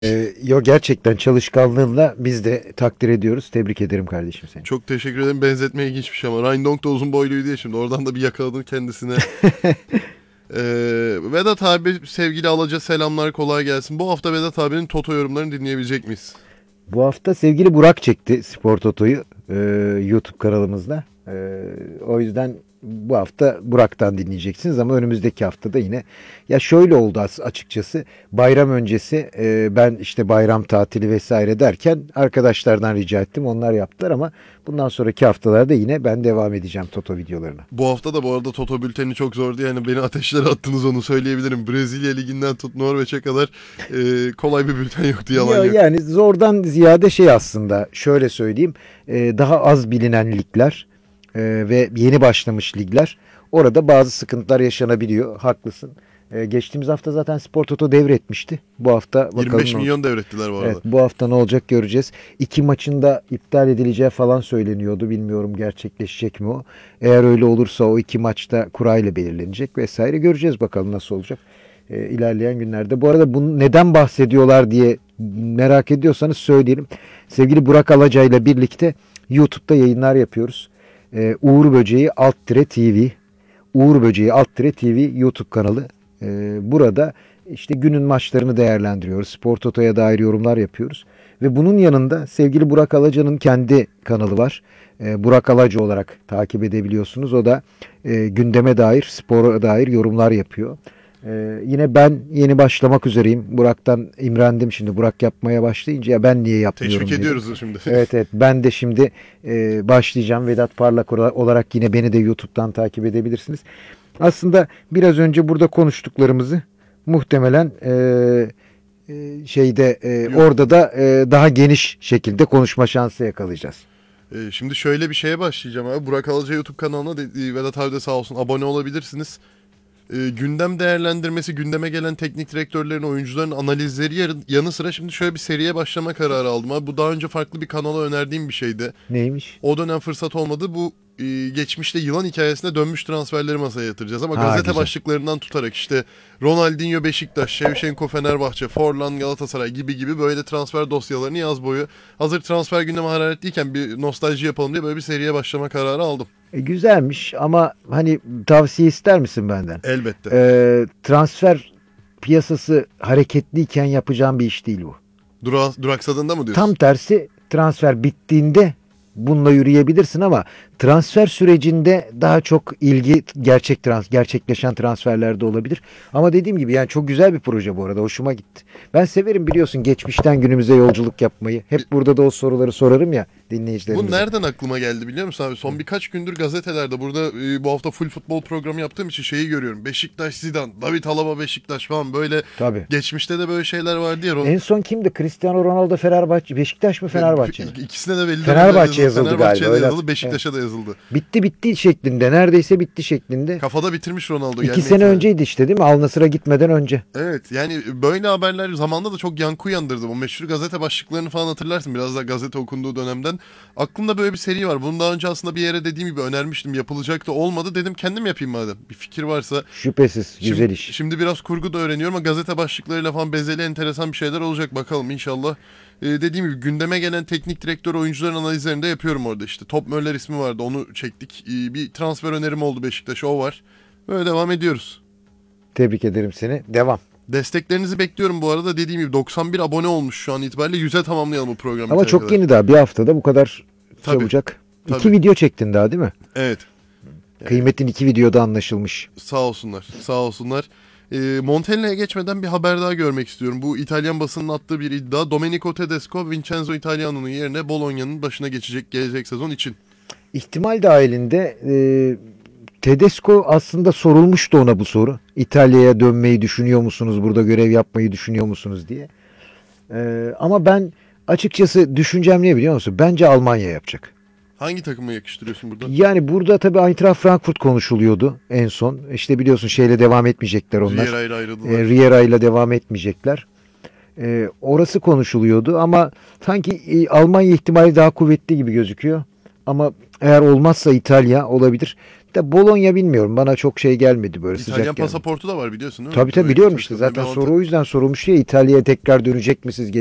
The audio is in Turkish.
Yo gerçekten çalışkanlığınla biz de takdir ediyoruz. Tebrik ederim kardeşim seni. Çok teşekkür ederim. Benzetmeye ilginçmiş ama. Ryan Donk da uzun boyluydu ya şimdi. Oradan da bir yakaladım kendisine. Vedat abi sevgili Alaca selamlar kolay gelsin. Bu hafta Vedat abinin Toto yorumlarını dinleyebilecek miyiz? Bu hafta sevgili Burak çekti Spor Toto'yu YouTube kanalımızda. O yüzden bu hafta Burak'tan dinleyeceksiniz ama önümüzdeki haftada yine. Ya şöyle oldu açıkçası, bayram öncesi ben işte bayram tatili vesaire derken arkadaşlardan rica ettim, onlar yaptılar ama bundan sonraki haftalarda yine ben devam edeceğim Toto videolarına. Bu hafta da bu arada Toto bülteni çok zordu. Yani beni ateşlere attınız, onu söyleyebilirim. Brezilya Ligi'nden tut Norveç'e kadar kolay bir bülten yoktu, yalan Ya, yok. yani zordan ziyade şey, aslında şöyle söyleyeyim, daha az bilinen ligler ve yeni başlamış ligler, orada bazı sıkıntılar yaşanabiliyor, haklısın. Geçtiğimiz hafta zaten Spor Toto devretmişti. Bu hafta bakalım 25 ne olacak. milyon devrettiler bu arada. Evet, bu hafta ne olacak göreceğiz. 2 maçın da iptal edileceği falan söyleniyordu. Bilmiyorum gerçekleşecek mi o. Eğer öyle olursa o 2 maçta kurayla belirlenecek vesaire, göreceğiz bakalım nasıl olacak ilerleyen günlerde. Bu arada bunu neden bahsediyorlar diye merak ediyorsanız söyleyelim. Sevgili Burak Alaca ile birlikte YouTube'da yayınlar yapıyoruz. Uğur Böceği _TV, Uğur Böceği _TV YouTube kanalı. Burada işte günün maçlarını değerlendiriyoruz. Spor Toto'ya dair yorumlar yapıyoruz. Ve bunun yanında sevgili Burak Alaca'nın kendi kanalı var. Burak Alaca olarak takip edebiliyorsunuz. O da gündeme dair, spora dair yorumlar yapıyor. Yine ben yeni başlamak üzereyim. Burak'tan imrendim şimdi. Burak yapmaya başlayınca ya ben niye yapmıyorum Teşvik dedim. ediyoruz şimdi. Evet, ben de şimdi başlayacağım. Vedat Parlak olarak yine beni de YouTube'dan takip edebilirsiniz. Aslında biraz önce burada konuştuklarımızı muhtemelen orada da daha geniş şekilde konuşma şansı yakalayacağız. Şimdi şöyle bir şeye başlayacağım abi. Burak Alaca YouTube kanalına Vedat abi de sağ olsun abone olabilirsiniz. Gündem değerlendirmesi, gündeme gelen teknik direktörlerin, oyuncuların analizleri yanı sıra şimdi şöyle bir seriye başlama kararı aldım abi. Bu daha önce farklı bir kanala önerdiğim bir şeydi. Neymiş? O dönem fırsat olmadı. Bu geçmişte yılan hikayesinde dönmüş transferleri masaya yatıracağız. Ama Ha, gazete güzel. başlıklarından tutarak işte Ronaldinho Beşiktaş, Şevçenko Fenerbahçe, Forlan Galatasaray gibi böyle transfer dosyalarını yaz boyu. Hazır transfer gündemi hararetliyken bir nostalji yapalım diye böyle bir seriye başlama kararı aldım. Güzelmiş ama hani tavsiye ister misin benden? Elbette. Transfer piyasası hareketliyken yapacağım bir iş değil bu. Duraksadığında mı diyorsun? Tam tersi, transfer bittiğinde bununla yürüyebilirsin ama transfer sürecinde daha çok ilgi gerçekleşen transferlerde olabilir. Ama dediğim gibi yani çok güzel bir proje bu arada, hoşuma gitti. Ben severim, biliyorsun, geçmişten günümüze yolculuk yapmayı. Hep burada da o soruları sorarım ya dinleyicilerimize. Bu nereden aklıma geldi biliyor musun abi? Son birkaç gündür gazetelerde burada bu hafta full futbol programı yaptığım için şeyi görüyorum. Beşiktaş Zidane, David Alaba Beşiktaş falan böyle. Tabii. Geçmişte de böyle şeyler vardı ya. En son kimdi? Cristiano Ronaldo Fenerbahçe, Beşiktaş mı Fenerbahçe mi? İkisine de belli Fenerbahçe yazıldı Fenerbahçe'ye galiba. de Öyle. yazıldı, Beşiktaş'a da yazıldı. Bitti şeklinde. Neredeyse bitti şeklinde. Kafada bitirmiş Ronaldo. 2 sene önceydi işte, değil mi? Al Nassr'a gitmeden önce. Evet, yani böyle haberler zamanda da çok yankı uyandırdı. O meşhur gazete başlıklarını falan hatırlarsın. Biraz daha gazete okunduğu dönemden. Aklımda böyle bir seri var. Bunu daha önce aslında bir yere dediğim gibi önermiştim. Yapılacaktı, olmadı. Dedim kendim yapayım madem. Bir fikir varsa. Şüphesiz güzel iş. Şimdi biraz kurgu da öğreniyorum ama gazete başlıklarıyla falan bezeli enteresan bir şeyler olacak. Bakalım inşallah. Dediğim gibi gündeme gelen teknik direktör, oyuncuların analizlerini de yapıyorum orada işte. Top Möller ismi vardı, onu çektik. Bir transfer önerim oldu Beşiktaş'a, o var. Böyle devam ediyoruz. Tebrik ederim seni. Devam. Desteklerinizi bekliyorum bu arada. Dediğim gibi 91 abone olmuş şu an itibariyle. 100'e tamamlayalım bu programı. Ama çok yeni daha. Bir haftada bu kadar Tabii, çabucak. tabii. 2 video çektin daha, değil mi? Evet. Kıymetin 2 videoda anlaşılmış. Sağ olsunlar. Sağ olsunlar. Montella'ya geçmeden bir haber daha görmek istiyorum. Bu İtalyan basının attığı bir iddia. Domenico Tedesco, Vincenzo Italiano'nun yerine Bologna'nın başına geçecek gelecek sezon için. İhtimal dahilinde Tedesco aslında sorulmuştu ona bu soru. İtalya'ya dönmeyi düşünüyor musunuz? Burada görev yapmayı düşünüyor musunuz diye. Ama ben açıkçası düşüncem ne biliyor musun? Bence Almanya yapacak. Hangi takıma yakıştırıyorsun burada? Yani burada tabii Eintracht Frankfurt konuşuluyordu en son. İşte biliyorsun şeyle devam etmeyecekler onlar. Riera ile ayrıldılar. Riera ile devam etmeyecekler. Orası konuşuluyordu ama sanki Almanya ihtimali daha kuvvetli gibi gözüküyor. Ama eğer olmazsa İtalya olabilir. De Bologna bilmiyorum. Bana çok şey gelmedi böyle, sıcak İtalyan gelmedi. pasaportu da var biliyorsun değil mi? Tabii Öyle biliyorum bir işte. şey. Tabii Zaten bir soru o yüzden sorulmuş ya, İtalya'ya tekrar dönecek mi siz?